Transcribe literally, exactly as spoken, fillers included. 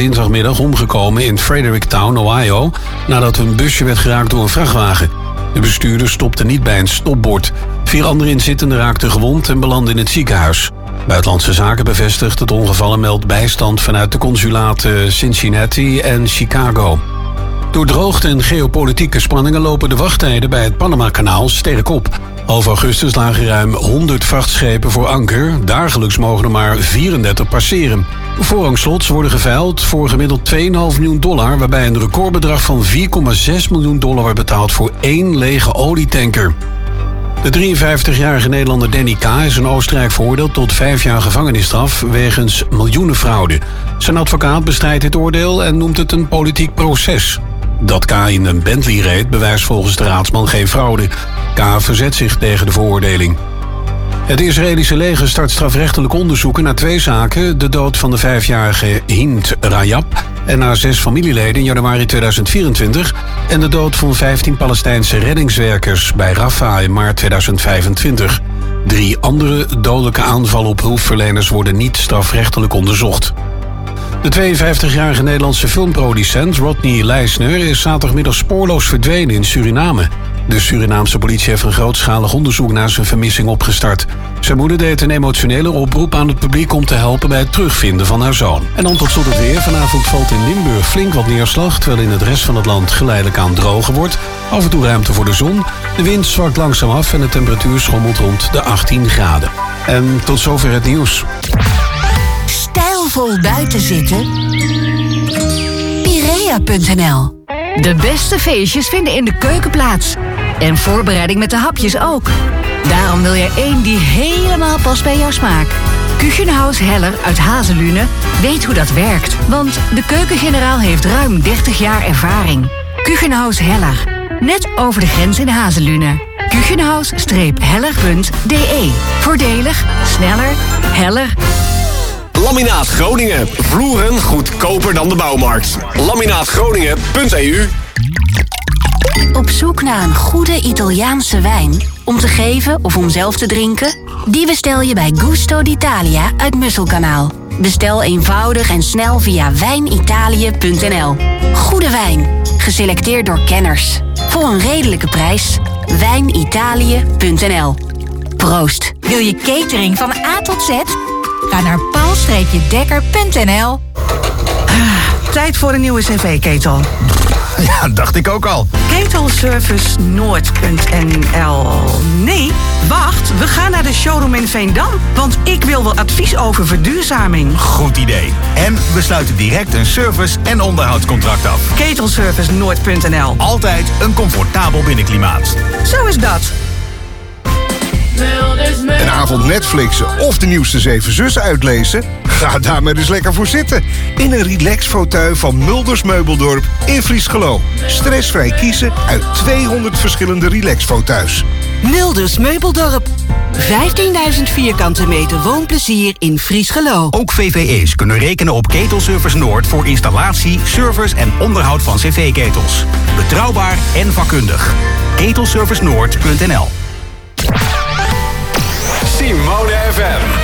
dinsdagmiddag omgekomen in Fredericktown, Ohio, nadat hun busje werd geraakt door een vrachtwagen. De bestuurder stopte niet bij een stopbord. Vier andere inzittenden raakten gewond en belanden in het ziekenhuis. Buitenlandse Zaken bevestigt het ongeval en meldt bijstand vanuit de consulaten Cincinnati en Chicago. Door droogte en geopolitieke spanningen lopen de wachttijden bij het Panama-kanaal sterk op. Half augustus lagen ruim honderd vrachtschepen voor anker. Dagelijks mogen er maar vierendertig passeren. Voorrangslots worden geveild voor gemiddeld twee komma vijf miljoen dollar... waarbij een recordbedrag van vier komma zes miljoen dollar werd betaald voor één lege olietanker. De drieënvijftigjarige Nederlander Danny K. is in Oostenrijk veroordeeld tot vijf jaar gevangenisstraf wegens miljoenenfraude. Zijn advocaat bestrijdt dit oordeel en noemt het een politiek proces. Dat K. in een Bentley reed bewijst volgens de raadsman geen fraude. K. verzet zich tegen de veroordeling. Het Israëlische leger start strafrechtelijk onderzoeken naar twee zaken: de dood van de vijfjarige Hind Rajab en haar zes familieleden in januari tweeduizend vierentwintig... en de dood van vijftien Palestijnse reddingswerkers bij Rafah in maart tweeduizend vijfentwintig. Drie andere dodelijke aanvallen op hulpverleners worden niet strafrechtelijk onderzocht. De tweeënvijftigjarige Nederlandse filmproducent Rodney Leisner is zaterdagmiddag spoorloos verdwenen in Suriname. De Surinaamse politie heeft een grootschalig onderzoek naar zijn vermissing opgestart. Zijn moeder deed een emotionele oproep aan het publiek om te helpen bij het terugvinden van haar zoon. En dan tot slot het weer. Vanavond valt in Limburg flink wat neerslag, terwijl in het rest van het land geleidelijk aan droger wordt. Af en toe ruimte voor de zon. De wind zwakt langzaam af en de temperatuur schommelt rond de achttien graden. En tot zover het nieuws. Stijlvol buiten zitten? Pirea punt n l. De beste feestjes vinden in de keuken plaats. En voorbereiding met de hapjes ook. Daarom wil je één die helemaal past bij jouw smaak. Küchenhaus Heller uit Hazelune weet hoe dat werkt. Want de keukengeneraal heeft ruim dertig jaar ervaring. Küchenhaus Heller. Net over de grens in Hazelune. Küchenhaus Heller punt d e. Voordelig, sneller, heller. Laminaat Groningen. Vloeren goedkoper dan de bouwmarkt. laminaat groningen punt e u. Op zoek naar een goede Italiaanse wijn om te geven of om zelf te drinken? Die bestel je bij Gusto d'Italia uit Musselkanaal. Bestel eenvoudig en snel via wijn italie punt n l. Goede wijn, geselecteerd door kenners. Voor een redelijke prijs. wijn italie punt n l. Proost. Wil je catering van A tot Z? Ga naar paul dekker punt n l. Tijd voor een nieuwe cv-ketel. Ja, dacht ik ook al. Ketelservice Noord punt n l. Nee, wacht, we gaan naar de showroom in Veendam. Want ik wil wel advies over verduurzaming. Goed idee. En we sluiten direct een service- en onderhoudscontract af. Ketelservice Noord punt n l. Altijd een comfortabel binnenklimaat. Zo is dat. Een avond Netflixen of de nieuwste Zeven Zussen uitlezen? Ga daar maar eens lekker voor zitten. In een relax-fauteuil van Mulders Meubeldorp in Friesgeloo. Stressvrij kiezen uit tweehonderd verschillende relax-fauteuils. Mulders Meubeldorp. vijftienduizend vierkante meter woonplezier in Friesgeloo. Ook V V E's kunnen rekenen op Ketelservice Noord voor installatie, service en onderhoud van cv-ketels. Betrouwbaar en vakkundig. ketelservice noord punt n l. Simone F M.